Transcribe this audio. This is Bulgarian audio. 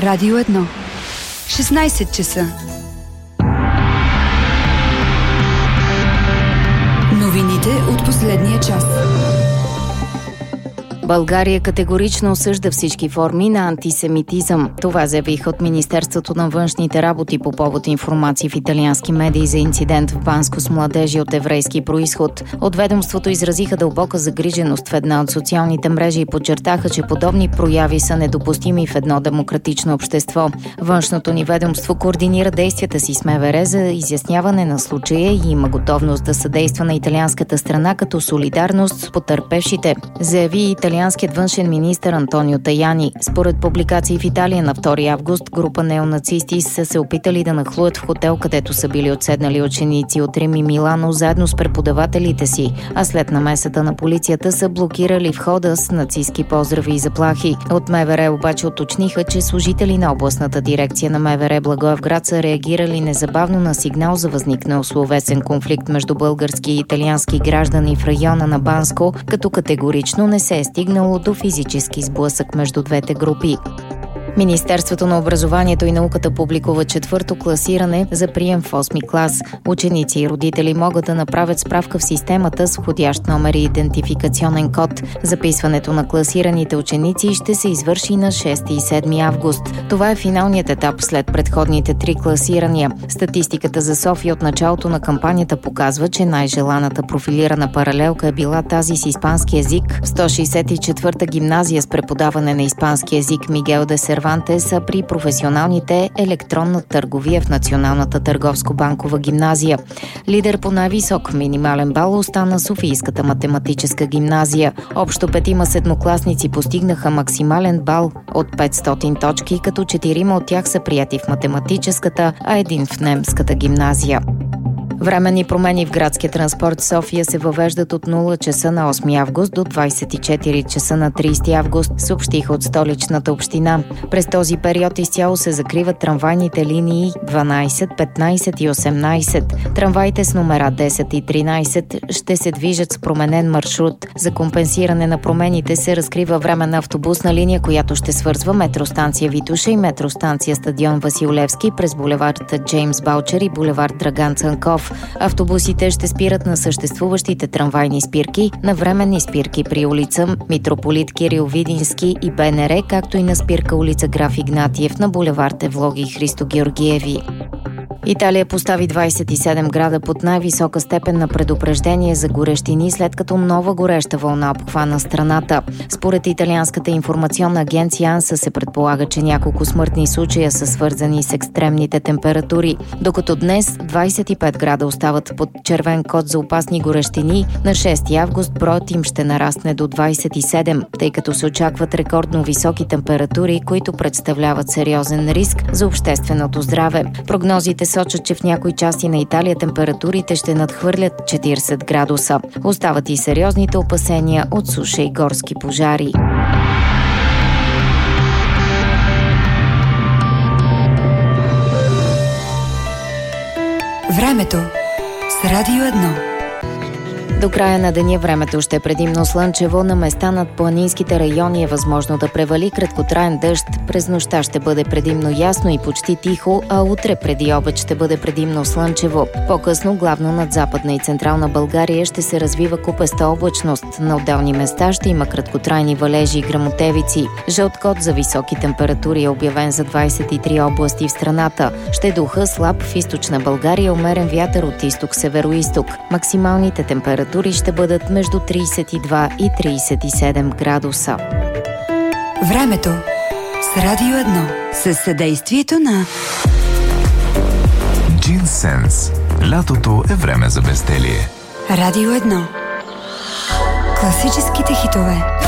Радио 1. 16 часа. Новините от последния час. България категорично осъжда всички форми на антисемитизъм. Това заявих от Министерството на външните работи по повод информации в италиански медии за инцидент в Банско с младежи от еврейски происход. От ведомството изразиха дълбока загриженост в една от социалните мрежи и подчертаха, че подобни прояви са недопустими в едно демократично общество. Външното ни ведомство координира действията си с МВР за изясняване на случая и има готовност да съдейства на италианската страна като солидарност с потърпевшите, заяви италианският външен министър Антонио Таяни. Според публикации в Италия на 2 август, група неонацисти са се опитали да нахлуят в хотел, където са били отседнали ученици от Рим и Милано заедно с преподавателите си, а след намесата на полицията са блокирали входа с нацистки поздрави и заплахи. От МВР обаче уточниха, че служители на областната дирекция на МВР Благоевград са реагирали незабавно на сигнал за възникнал словесен конфликт между български и италиански граждани в района на Банско, като категорично не се е стигнало до физически сблъсък между двете групи. Министерството на образованието и науката публикува 4-то класиране за прием в 8-ми клас. Ученици и родители могат да направят справка в системата с входящ номер и идентификационен код. Записването на класираните ученици ще се извърши на 6 и 7 август. Това е финалният етап след предходните 3 класирания. Статистиката за София от началото на кампанията показва, че най-желаната профилирана паралелка е била тази с испански език. В 164-та гимназия с преподаване на испански език Мигел де Сервантес са при професионалните електронна търговия в Националната търговско-банкова гимназия. Лидер по най-висок минимален бал остана Софийската математическа гимназия. Общо 5 седмокласници постигнаха максимален бал от 500 точки, като 4 от тях са приети в математическата, а 1 в немската гимназия. Временни промени в градския транспорт в София се въвеждат от 0 часа на 8 август до 24 часа на 30 август, съобщиха от столичната община. През този период изцяло се закриват трамвайните линии 12, 15 и 18. Трамваите с номера 10 и 13 ще се движат с променен маршрут. За компенсиране на промените се разкрива временна автобусна линия, която ще свързва метростанция Витоша и метростанция Стадион Васил Левски през булевард Джеймс Балчер и булевард Драган Цанков. Автобусите ще спират на съществуващите трамвайни спирки, на временни спирки при улица Митрополит Кирил Видински и БНР, както и на спирка улица Граф Игнатиев на булевард Евлоги и Христо Георгиеви. Италия постави 27 града под най-висока степен на предупреждение за горещини, след като нова гореща вълна обхвана страната. Според италианската информационна агенция АНСА се предполага, че няколко смъртни случая са свързани с екстремните температури. Докато днес 25 града остават под червен код за опасни горещини, на 6 август броят им ще нарасне до 27, тъй като се очакват рекордно високи температури, които представляват сериозен риск за общественото здраве. Прогнозите сочат, че в някои части на Италия температурите ще надхвърлят 40 градуса. Остават и сериозните опасения от суша и горски пожари. Времето с Радио 1. До края на деня времето ще е предимно слънчево, на места над планинските райони е възможно да превали краткотраен дъжд. През нощта ще бъде предимно ясно и почти тихо, а утре преди обед ще бъде предимно слънчево. По-късно, главно над Западна и Централна България, ще се развива купеста облачност. На отделни места ще има краткотрайни валежи и гръмотевици. Жълт код за високи температури е обявен за 23 области в страната. Ще духа слаб в източна България, умерен вятър от изток-североизток. Максималните температури ще бъдат между 32 и 37 градуса. Времето с Радио 1 със съдействието на Джинсенс. Лятото е време за безделие. Радио 1. Класическите хитове